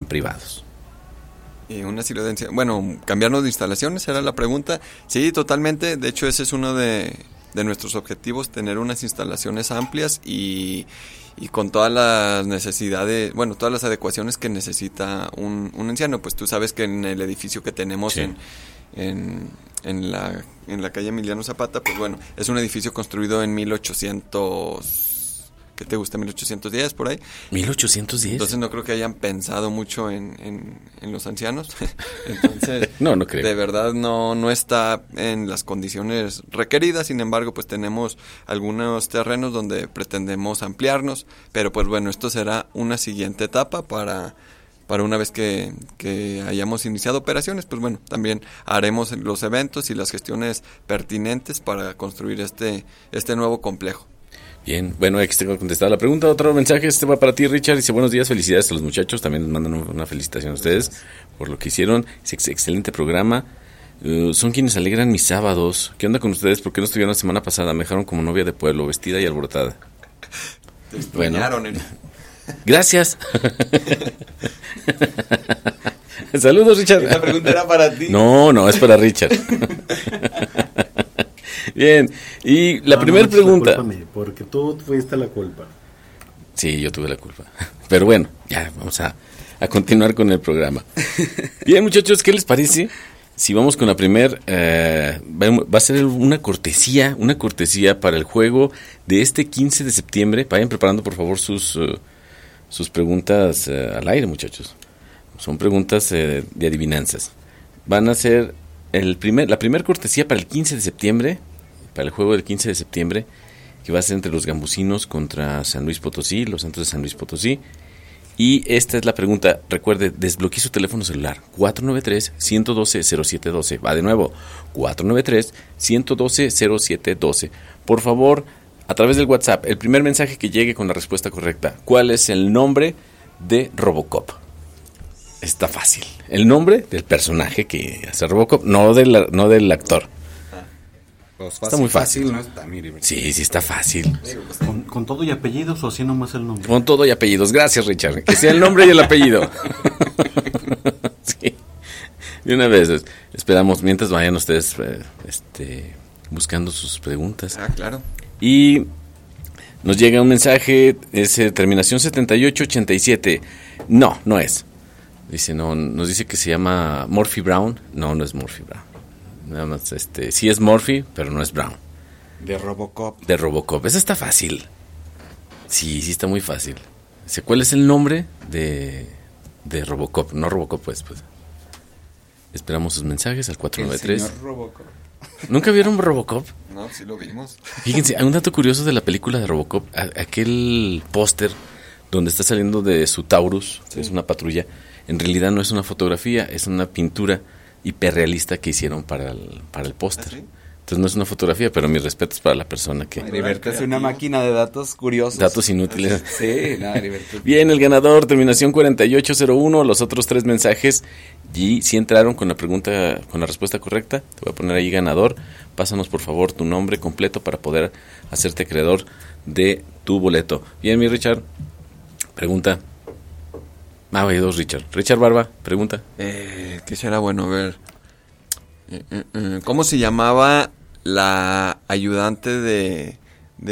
privados. Y una silodencia, bueno, cambiarnos de instalaciones era la pregunta. Sí, totalmente. De hecho, ese es uno de nuestros objetivos, tener unas instalaciones amplias y con todas las necesidades, bueno, todas las adecuaciones que necesita un anciano. Pues tú sabes que en el edificio que tenemos Sí. en la calle Emiliano Zapata, pues bueno, es un edificio construido en 1800, ¿qué te gusta? 1810 por ahí. 1810. Entonces no creo que hayan pensado mucho en los ancianos. Entonces, No creo. de verdad no está en las condiciones requeridas. Sin embargo, pues tenemos algunos terrenos donde pretendemos ampliarnos, pero pues bueno, esto será una siguiente etapa para una vez que hayamos iniciado operaciones. Pues bueno, también haremos los eventos y las gestiones pertinentes para construir este nuevo complejo. Bien, bueno, aquí tengo contestada la pregunta. Otro mensaje, este va para ti, Richard. Dice, buenos días, felicidades a los muchachos. También nos mandan una felicitación a ustedes por lo que hicieron. Excelente programa. Son quienes alegran mis sábados. ¿Qué onda con ustedes? ¿Por qué no estuvieron la semana pasada? Me dejaron como novia de pueblo, vestida y alborotada. Te extrañaron, bueno, gracias. Saludos, Richard. La pregunta era para ti. No, es para Richard. Bien, y la primera pregunta. Discúlpame, porque tú fuiste la culpa. Sí, yo tuve la culpa. Pero bueno, ya vamos a continuar con el programa. Bien, muchachos, ¿qué les parece? Si vamos con la primera, va a ser una cortesía para el juego de este 15 de septiembre. Vayan preparando, por favor, sus preguntas al aire, muchachos. Son preguntas de adivinanzas. Van a ser la primera cortesía para el 15 de septiembre, para el juego del 15 de septiembre, que va a ser entre los Gambusinos contra San Luis Potosí, los Santos de San Luis Potosí. Y esta es la pregunta. Recuerde, desbloquee su teléfono celular. 493-112-0712. Va de nuevo. 493-112-0712. Por favor, a través del WhatsApp, el primer mensaje que llegue con la respuesta correcta. ¿Cuál es el nombre de Robocop? Está fácil. El nombre del personaje que hace Robocop, no del actor. Pues está muy fácil. No está muy divertido. Sí, está fácil. ¿Con todo y apellidos o así nomás el nombre? Con todo y apellidos. Gracias, Richard. Que sea el nombre y el apellido. Sí. De una vez, esperamos, mientras vayan ustedes buscando sus preguntas. Ah, claro. Y nos llega un mensaje, es terminación 7887. No es. Dice, no, nos dice que se llama Murphy Brown. No es Murphy Brown. Nada más, sí es Murphy, pero no es Brown. De Robocop. De Robocop. Esa está fácil. Sí está muy fácil. Dice, ¿cuál es el nombre de Robocop? No Robocop, pues. Esperamos sus mensajes al 493. El señor Robocop. ¿Nunca vieron Robocop? No, sí lo vimos. Fíjense, hay un dato curioso de la película de Robocop. Aquel póster donde está saliendo de su Taurus, sí, es una patrulla, en realidad no es una fotografía, es una pintura hiperrealista que hicieron para el póster. ¿Ah, sí? Entonces no es una fotografía, pero mis respetos para la persona que... Heriberto es una máquina de datos curiosos. Datos inútiles. Sí, no, Heriberto. Bien, el ganador, terminación 4801, los otros 3 mensajes, y si entraron con la pregunta, con la respuesta correcta, te voy a poner ahí ganador. Pásanos por favor tu nombre completo para poder hacerte acreedor de tu boleto. Bien, mi Richard, pregunta. Hay 2 Richard. Richard Barba, pregunta. ¿Qué será bueno? A ver. ¿Cómo se llamaba la ayudante de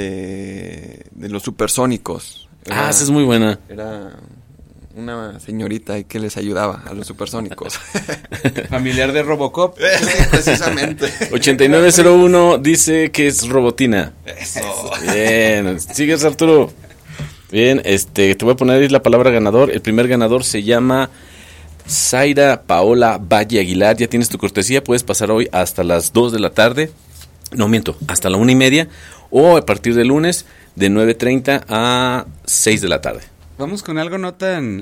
los supersónicos? Esa es muy buena. Era una señorita ahí que les ayudaba a los supersónicos. Familiar de Robocop. Precisamente. 8901 dice que es Robotina. Eso. Bien, sigues, Arturo. Bien, te voy a poner ahí la palabra ganador. El primer ganador se llama Zaira Paola Valle Aguilar. Ya tienes tu cortesía, puedes pasar hoy hasta las 2 de la tarde. No, miento, hasta la 1:30. O a partir del lunes de 9:30 a 6 de la tarde. Vamos con algo no tan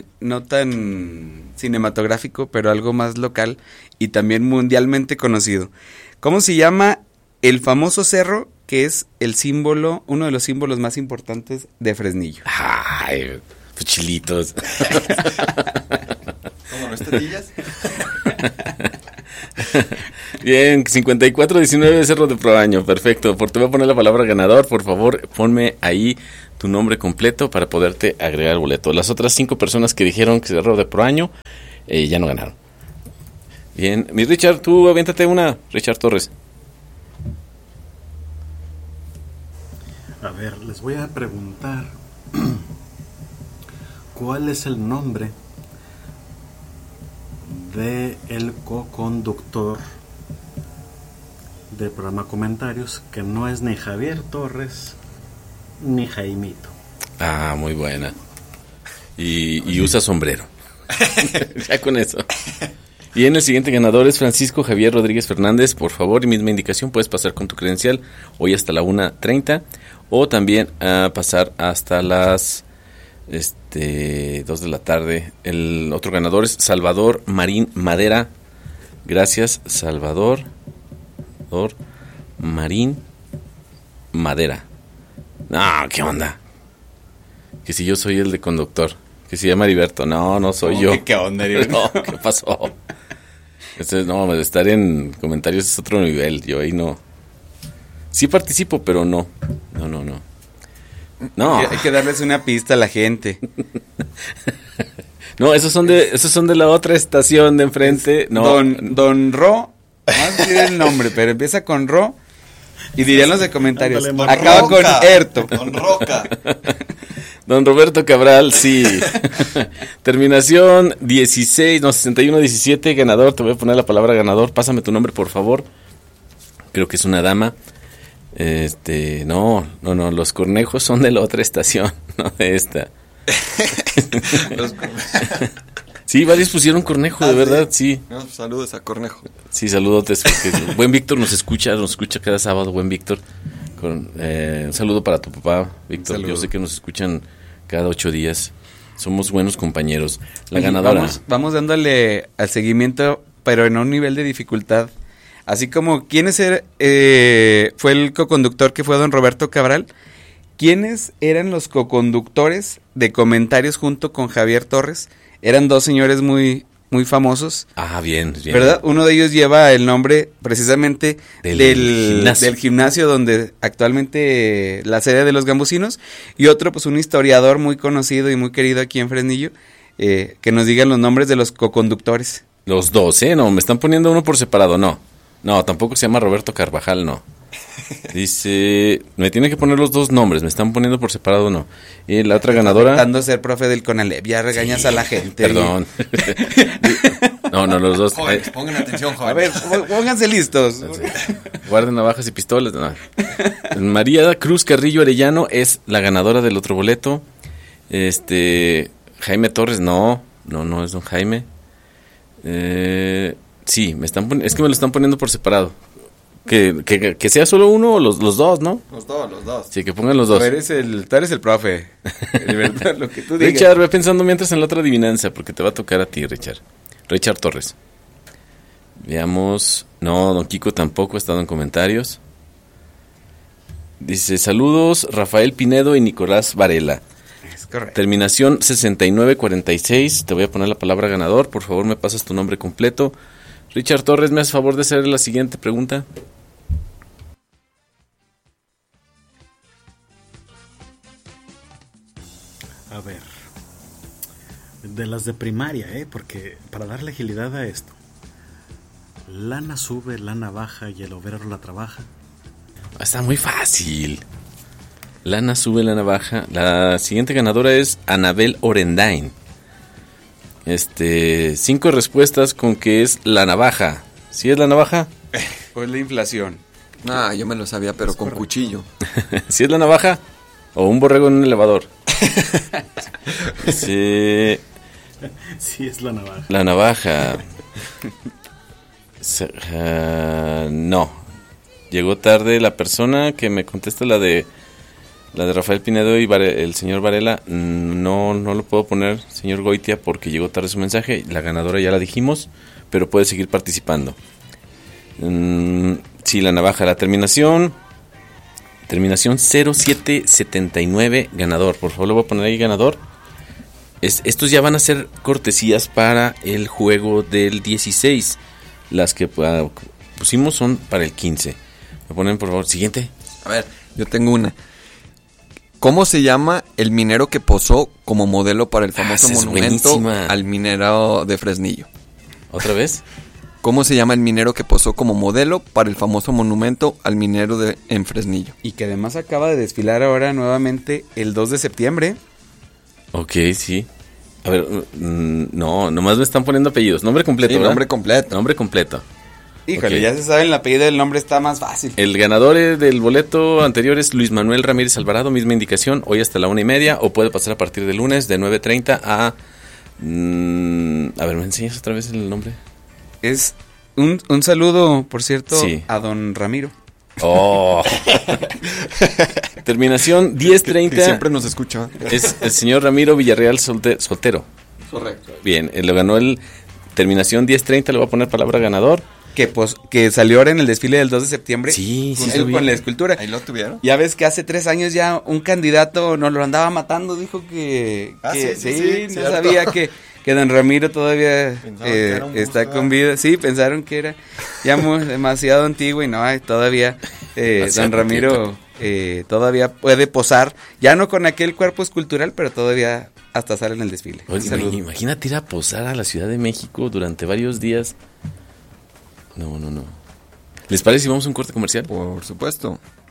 cinematográfico, pero algo más local y también mundialmente conocido. ¿Cómo se llama el famoso cerro que es el símbolo, uno de los símbolos más importantes de Fresnillo? Ay, fuchilitos. ¿Cómo no, estatillas? Bien, 5419 Cerro de Proaño, perfecto. Te voy a poner la palabra ganador, por favor, ponme ahí tu nombre completo para poderte agregar el boleto. Las otras 5 personas que dijeron que Cerro de Proaño ya no ganaron. Bien, mi Richard, tú aviéntate una, Richard Torres. A ver, les voy a preguntar ¿cuál es el nombre de el co-conductor del programa Comentarios, que no es ni Javier Torres ni Jaimito? Ah, muy buena. Y usa sombrero. Ya con eso. Y en el siguiente ganador es Francisco Javier Rodríguez Fernández. Por favor, y misma indicación, puedes pasar con tu credencial hoy hasta la 1:30 o también a pasar hasta las 2 de la tarde. El otro ganador es Salvador Marín Madera. Gracias, Salvador Marín Madera. No, ¿qué onda? Que si yo soy el de conductor. Que se llama Heriberto. No soy yo. ¿Qué onda, Heriberto? No, ¿qué pasó? No, estar en comentarios es otro nivel. Yo ahí no. Sí participo, pero no. No. Hay que darles una pista a la gente. No, esos son de la otra estación de enfrente. No. Don Ro. Más bien el nombre, pero empieza con Ro. Y dirían los de comentarios. Ándale, Acaba Roca, con Erto. Don Roca. Don Roberto Cabral, sí. Terminación 6117, ganador. Te voy a poner la palabra ganador. Pásame tu nombre, por favor. Creo que es una dama. No, los cornejos son de la otra estación, no de esta. Sí, varios pusieron Cornejo, de verdad, sí. No, saludos a Cornejo. Sí, saludotes, porque buen Víctor nos escucha cada sábado, buen Víctor. Un saludo para tu papá, Víctor. Yo sé que nos escuchan cada 8 días. Somos buenos compañeros. La ganadora. Vamos dándole al seguimiento, pero en un nivel de dificultad. Así como, fue el coconductor que fue don Roberto Cabral? ¿Quiénes eran los coconductores de comentarios junto con Javier Torres? Eran 2 señores muy, muy famosos. Ah, bien. ¿Verdad? Uno de ellos lleva el nombre precisamente del gimnasio donde actualmente la sede de los Gambusinos. Y otro, pues un historiador muy conocido y muy querido aquí en Fresnillo, que nos digan los nombres de los coconductores. Los 2, no, me están poniendo uno por separado, no, tampoco se llama Roberto Carvajal, no. Dice, me tienen que poner los 2 nombres, me están poniendo por separado, no. Y la otra ganadora. Tratando de ser profe del Conalep, ya regañas a la gente. Perdón. No, los 2. Jóvenes, pongan atención, jóvenes. A ver, pónganse listos. Guarden navajas y pistolas. No. María Cruz Carrillo Arellano es la ganadora del otro boleto. Jaime Torres, no es don Jaime. Sí, es que me lo están poniendo por separado. Que sea solo uno o los 2, ¿no? Los dos. Sí, que pongan los 2. Tú eres el profe. De verdad, lo que tú digas. Richard, ve pensando mientras en la otra adivinanza, porque te va a tocar a ti, Richard. Richard Torres. Veamos. No, don Kiko tampoco ha estado en comentarios. Dice, saludos, Rafael Pinedo y Nicolás Varela. Es correcto. Terminación 6946. Te voy a poner la palabra ganador. Por favor, me pasas tu nombre completo. Richard Torres, ¿me haces favor de hacer la siguiente pregunta? A ver, de las de primaria, porque para darle agilidad a esto, lana sube, lana baja y el obrero la trabaja. Está muy fácil. Lana sube, lana baja. La siguiente ganadora es Anabel Orendain. 5 respuestas con que es la navaja. ¿Sí es la navaja? Pues la inflación. Yo me lo sabía, pero con cuchillo. ¿Sí es la navaja? ¿O un borrego en un elevador? Sí. Sí es la navaja. La navaja. No. Llegó tarde la persona que me contesta la de Rafael Pinedo y el señor Varela. No lo puedo poner, señor Goitia, porque llegó tarde su mensaje. La ganadora ya la dijimos, pero puede seguir participando. Sí, la navaja. La terminación 0779, ganador. Por favor, le voy a poner ahí ganador. Estos ya van a ser cortesías para el juego del 16. Las que pues pusimos son para el 15. Me ponen, por favor, siguiente. A ver, yo tengo una. ¿Cómo se llama el minero que posó como modelo para el famoso esa es monumento buenísima. al minero de Fresnillo? ¿Otra vez? ¿Cómo se llama el minero que posó como modelo para el famoso monumento al minero en Fresnillo? Y que además acaba de desfilar ahora nuevamente el 2 de septiembre. Ok, sí. A ver, no, nomás me están poniendo apellidos. Nombre completo, Sí, ¿verdad? nombre completo. Nombre completo. Híjole, Ok. ya se sabe el apellido del nombre, está más fácil. El ganador del boleto anterior es Luis Manuel Ramírez Alvarado, misma indicación, hoy hasta la 1:30, o puede pasar a partir del lunes de 9:30 a... a ver, ¿me enseñas otra vez el nombre? Es un saludo, por cierto, Sí. a don Ramiro. Oh. Terminación Que 10:30. siempre nos escucha. Es el señor Ramiro Villarreal soltero. Correcto. Bien, él lo ganó el... Terminación 10:30, le voy a poner palabra ganador. Que salió ahora en el desfile del 2 de septiembre. Sí, sí, con, sabía. con la escultura. Ahí lo tuvieron. Ya ves que hace 3 años ya un candidato nos lo andaba matando, dijo que sí, no cierto. sabía que don Ramiro todavía Pensaban que era un está busto, con vida. Sí, pensaron que era ya demasiado antiguo y no, todavía Demasiado don Ramiro todavía puede posar, ya no con aquel cuerpo escultural, pero todavía hasta sale en el desfile. Oye, Un saludo. imagínate ir a posar a la Ciudad de México durante varios días. No. ¿Les parece si vamos a un corte comercial? Por supuesto.